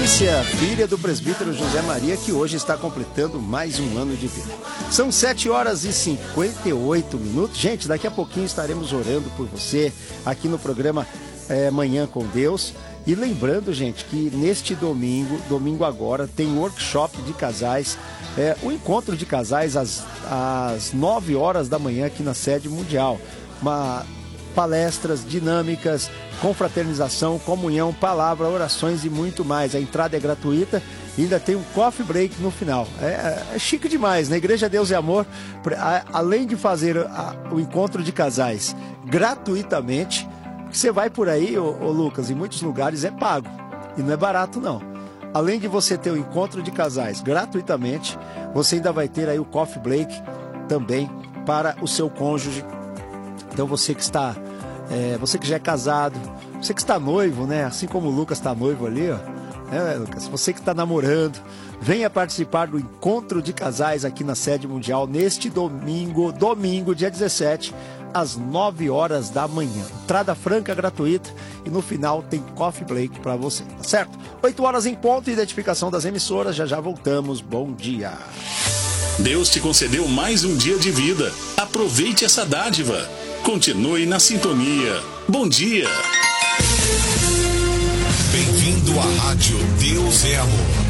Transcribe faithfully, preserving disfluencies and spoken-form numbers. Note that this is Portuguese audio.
Patrícia, filha do presbítero José Maria, que hoje está completando mais um ano de vida. São sete horas e cinquenta e oito minutos. Gente, daqui a pouquinho estaremos orando por você aqui no programa é, Manhã com Deus. E lembrando, gente, que neste domingo, domingo agora, tem workshop de casais, é, o encontro de casais às, às nove horas da manhã aqui na sede mundial. Uma palestras, dinâmicas, confraternização, comunhão, palavra, orações e muito mais. A entrada é gratuita e ainda tem um coffee break no final. É, é chique demais, né? Igreja Deus e Amor, além de fazer a, o encontro de casais gratuitamente, você vai por aí, ô, ô Lucas, em muitos lugares é pago e não é barato não. Além de você ter o encontro de casais gratuitamente, você ainda vai ter aí o coffee break também para o seu cônjuge. Então você que está, é, você que já é casado, você que está noivo, né? Assim como o Lucas está noivo ali, ó. É, Lucas, você que está namorando, venha participar do encontro de casais aqui na sede mundial neste domingo, domingo, dia dezessete, às nove horas da manhã. Entrada franca, gratuita e no final tem coffee break para você, tá certo? oito horas em ponto, identificação das emissoras, já já voltamos. Bom dia. Deus te concedeu mais um dia de vida. Aproveite essa dádiva. Continue na sintonia. Bom dia. Bem-vindo à Rádio Deus é Amor.